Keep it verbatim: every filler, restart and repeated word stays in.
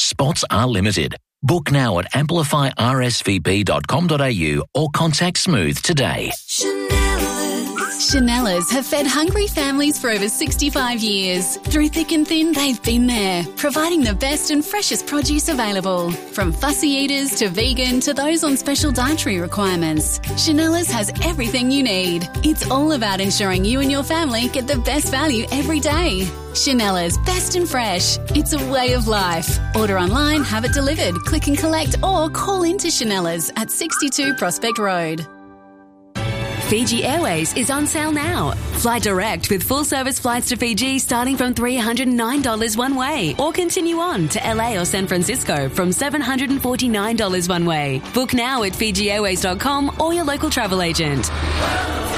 Spots are limited. Book now at amplify r s v p dot com dot a u or contact Smooth today. Chanellas have fed hungry families for over sixty-five years. Through thick and thin, they've been there, providing the best and freshest produce available. From fussy eaters to vegan to those on special dietary requirements, Chanellas has everything you need. It's all about ensuring you and your family get the best value every day. Chanellas, best and fresh. It's a way of life. Order online, have it delivered, click and collect, or call into Chanellas at sixty-two Prospect Road. Fiji Airways is on sale now. Fly direct with full-service flights to Fiji starting from three hundred nine dollars one way, or continue on to L A or San Francisco from seven hundred forty-nine dollars one way. Book now at fiji airways dot com or your local travel agent.